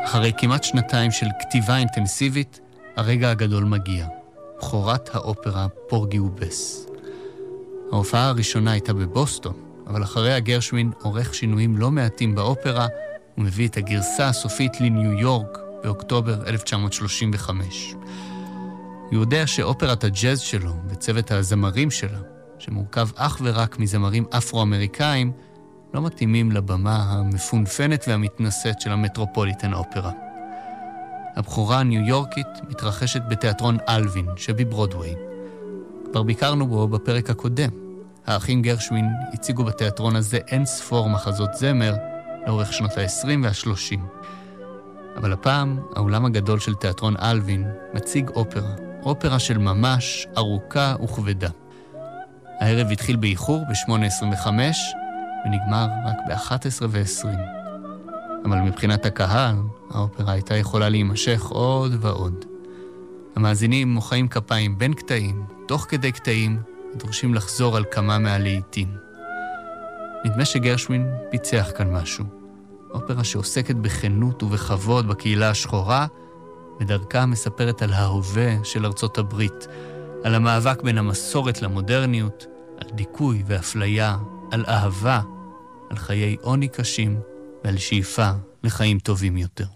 אחרי כמעט שנתיים של כתיבה אינטנסיבית, הרגע הגדול מגיע. בכורת האופרה פורגי ובס. ההופעה הראשונה הייתה בבוסטון, אבל אחריה גרשווין עורך שינויים לא מעטים באופרה, ומביא את הגרסה הסופית לניו יורק באוקטובר 1935. הוא יודע שאופרת הג'אז שלו וצוות הזמרים שלה, שמורכב אך ורק מזמרים אפרו-אמריקאים, לא מתאימים לבמה המפונפנת והמתנשאת של המטרופוליטן אופרה. הבכורה הניו יורקית מתרחשת בתיאטרון אלווין שבברודווי. כבר ביקרנו בו בפרק הקודם. האחים גרשווין הציגו בתיאטרון הזה אין ספור מחזות זמר לאורך שנות ה-20 וה-30. אבל הפעם האולם הגדול של תיאטרון אלווין מציג אופרה של ממש, ארוכה וכבדה. הערב התחיל באיחור ב-8:25 ונגמר רק ב-11:20. אבל מבחינת הקהל, האופרה הייתה יכולה להימשך עוד ועוד. המאזינים מוחאים כפיים בין קטעים, תוך כדי קטעים, ודורשים לחזור על כמה מהלעיתים. נדמה שגרשווין פיצח כאן משהו. אופרה שעוסקת בכנות ובכבוד בקהילה השחורה, ודרכה מספרת על ההווה של ארצות הברית, על המאבק בין המסורת למודרניות, על דיכוי ואפליה, על אהבה, על חיי עוני קשים ועל שאיפה לחיים טובים יותר.